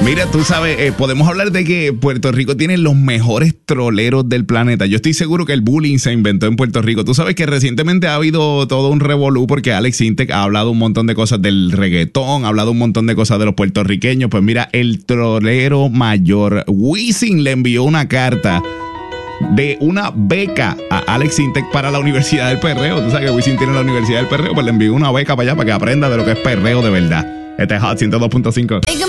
Mira, tú sabes, podemos hablar de que Puerto Rico tiene los mejores troleros del planeta. Yo estoy seguro que el bullying se inventó en Puerto Rico. Tú sabes que recientemente ha habido todo un revolú porque Alex Intec ha hablado un montón de cosas del reggaetón, ha hablado un montón de cosas de los puertorriqueños. Pues mira, el trolero mayor, Wisin, le envió una carta de una beca a Alex Intec para la Universidad del Perreo. Tú sabes que Wisin tiene la Universidad del Perreo, pues le envió una beca para allá para que aprenda de lo que es perreo de verdad. Este es Hot 102.5.